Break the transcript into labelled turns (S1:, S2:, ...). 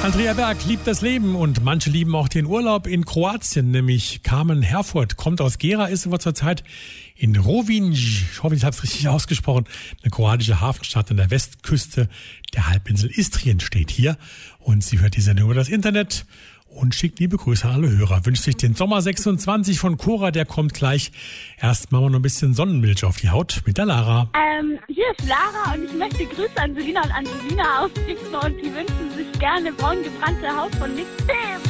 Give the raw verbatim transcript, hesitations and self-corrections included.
S1: Andrea Berg liebt das Leben und manche lieben auch den Urlaub in Kroatien, nämlich Carmen Herfurth kommt aus Gera, ist aber zurzeit in Rovinj, ich hoffe, ich habe es richtig ausgesprochen, eine kroatische Hafenstadt an der Westküste der Halbinsel Istrien steht hier und sie hört die Sendung über das Internet und schickt liebe Grüße an alle Hörer. Wünscht sich den Sommer sechsundzwanzig von Cora, der kommt gleich. Erst machen wir noch ein bisschen Sonnenmilch auf die Haut mit der Lara.
S2: Ähm, hier ist Lara und ich möchte Grüße an Selina und Angelina ausrichten und die wünschen sich gerne braun gebrannte Haut von Nick Tim.